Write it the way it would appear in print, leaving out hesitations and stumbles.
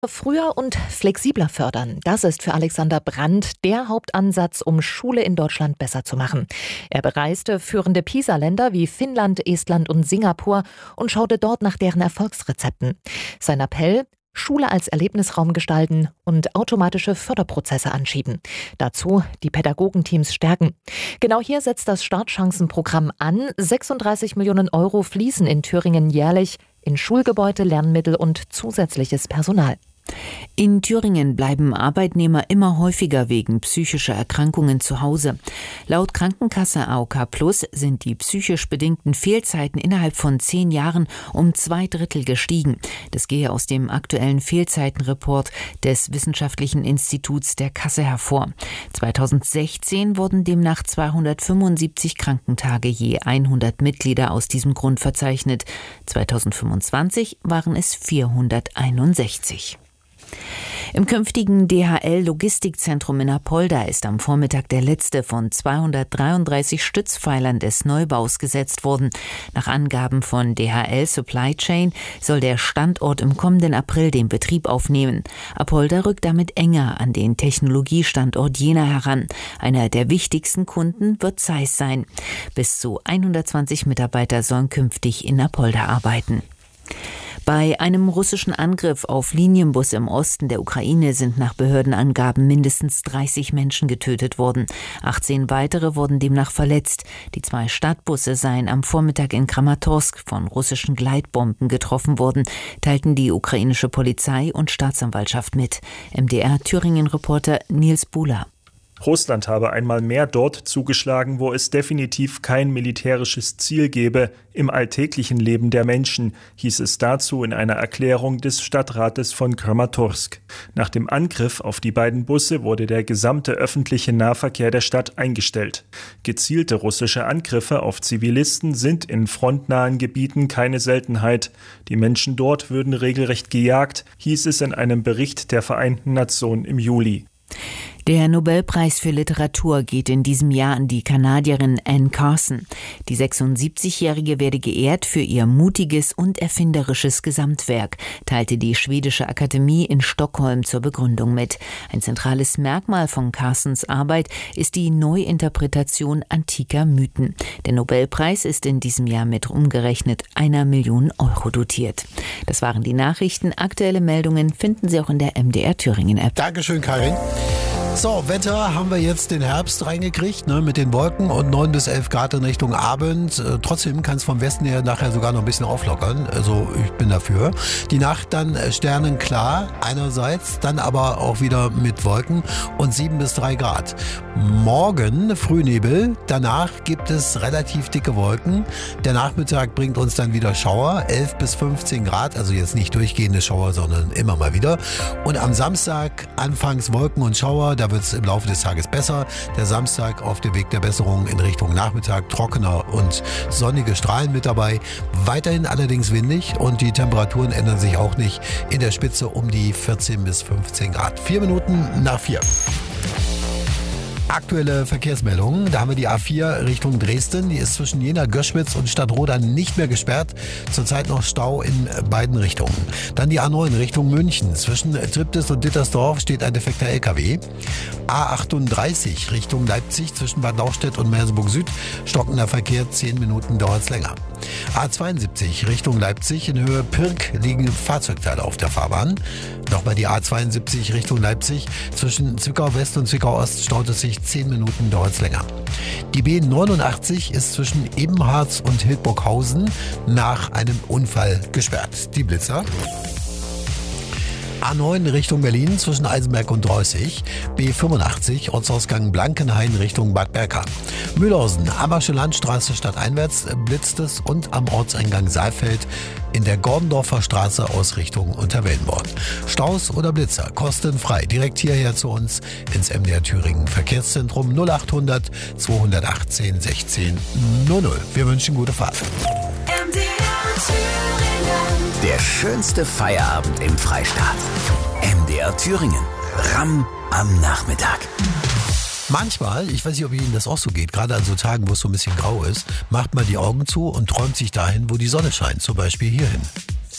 Früher und flexibler fördern, das ist für Alexander Brandt der Hauptansatz, um Schule in Deutschland besser zu machen. Er bereiste führende PISA-Länder wie Finnland, Estland und Singapur und schaute dort nach deren Erfolgsrezepten. Sein Appell: Schule als Erlebnisraum gestalten und automatische Förderprozesse anschieben. Dazu die Pädagogenteams stärken. Genau hier setzt das Startchancenprogramm an. 36 Millionen Euro fließen in Thüringen jährlich in Schulgebäude, Lernmittel und zusätzliches Personal. In Thüringen bleiben Arbeitnehmer immer häufiger wegen psychischer Erkrankungen zu Hause. Laut Krankenkasse AOK Plus sind die psychisch bedingten Fehlzeiten innerhalb von 10 Jahren um 2/3 gestiegen. Das gehe aus dem aktuellen Fehlzeitenreport des Wissenschaftlichen Instituts der Kasse hervor. 2016 wurden demnach 275 Krankentage je 100 Mitglieder aus diesem Grund verzeichnet. 2025 waren es 461. Im künftigen DHL-Logistikzentrum in Apolda ist am Vormittag der letzte von 233 Stützpfeilern des Neubaus gesetzt worden. Nach Angaben von DHL Supply Chain soll der Standort im kommenden April den Betrieb aufnehmen. Apolda rückt damit enger an den Technologiestandort Jena heran. Einer der wichtigsten Kunden wird Zeiss sein. Bis zu 120 Mitarbeiter sollen künftig in Apolda arbeiten. Bei einem russischen Angriff auf Linienbusse im Osten der Ukraine sind nach Behördenangaben mindestens 30 Menschen getötet worden. 18 weitere wurden demnach verletzt. Die 2 Stadtbusse seien am Vormittag in Kramatorsk von russischen Gleitbomben getroffen worden, teilten die ukrainische Polizei und Staatsanwaltschaft mit. MDR-Thüringen-Reporter Nils Buhler. Russland habe einmal mehr dort zugeschlagen, wo es definitiv kein militärisches Ziel gäbe im alltäglichen Leben der Menschen, hieß es dazu in einer Erklärung des Stadtrates von Kramatorsk. Nach dem Angriff auf die beiden Busse wurde der gesamte öffentliche Nahverkehr der Stadt eingestellt. Gezielte russische Angriffe auf Zivilisten sind in frontnahen Gebieten keine Seltenheit. Die Menschen dort würden regelrecht gejagt, hieß es in einem Bericht der Vereinten Nationen im Juli. Der Nobelpreis für Literatur geht in diesem Jahr an die Kanadierin Anne Carson. Die 76-Jährige werde geehrt für ihr mutiges und erfinderisches Gesamtwerk, teilte die schwedische Akademie in Stockholm zur Begründung mit. Ein zentrales Merkmal von Carsons Arbeit ist die Neuinterpretation antiker Mythen. Der Nobelpreis ist in diesem Jahr mit umgerechnet 1 Million Euro dotiert. Das waren die Nachrichten. Aktuelle Meldungen finden Sie auch in der MDR Thüringen App. Dankeschön, Karin. So, Wetter haben wir jetzt den Herbst reingekriegt, mit den Wolken und 9 bis 11 Grad in Richtung Abend. Trotzdem kann es vom Westen her nachher sogar noch ein bisschen auflockern. Also ich bin dafür. Die Nacht dann sternenklar einerseits, dann aber auch wieder mit Wolken und 7 bis 3 Grad. Morgen Frühnebel, danach gibt es relativ dicke Wolken. Der Nachmittag bringt uns dann wieder Schauer, 11 bis 15 Grad, also jetzt nicht durchgehende Schauer, sondern immer mal wieder. Und am Samstag anfangs Wolken und Schauer, da wird es im Laufe des Tages besser. Der Samstag auf dem Weg der Besserung in Richtung Nachmittag, trockener und sonnige Strahlen mit dabei. Weiterhin allerdings windig und die Temperaturen ändern sich auch nicht. In der Spitze um die 14 bis 15 Grad. 4 Minuten nach 4. Aktuelle Verkehrsmeldungen. Da haben wir die A4 Richtung Dresden. Die ist zwischen Jena, Göschwitz und Stadtroda nicht mehr gesperrt. Zurzeit noch Stau in beiden Richtungen. Dann die A9 Richtung München. Zwischen Triptis und Dittersdorf steht ein defekter LKW. A38 Richtung Leipzig zwischen Bad Lauchstädt und Merseburg Süd. Stockender Verkehr, 10 Minuten dauert es länger. A72 Richtung Leipzig in Höhe Pirk liegen Fahrzeugteile auf der Fahrbahn. Nochmal die A72 Richtung Leipzig. Zwischen Zwickau West und Zwickau Ost staut es sich 10 Minuten, dauert es länger. Die B89 ist zwischen Ebenharz und Hildburghausen nach einem Unfall gesperrt. Die Blitzer. A9 Richtung Berlin zwischen Eisenberg und Dreußig. B85 Ortsausgang Blankenhain Richtung Bad Berka. Mühlhausen, Ammersche Landstraße stadteinwärts blitzt es und am Ortseingang Saalfeld in der Gordendorfer Straße aus Richtung Unterwellenborn. Staus oder Blitzer kostenfrei. Direkt hierher zu uns ins MDR Thüringen Verkehrszentrum 0800 218 16 00. Wir wünschen gute Fahrt. Der schönste Feierabend im Freistaat. MDR Thüringen. Ramm am Nachmittag. Manchmal, ich weiß nicht, ob Ihnen das auch so geht, gerade an so Tagen, wo es so ein bisschen grau ist, macht man die Augen zu und träumt sich dahin, wo die Sonne scheint, zum Beispiel hierhin.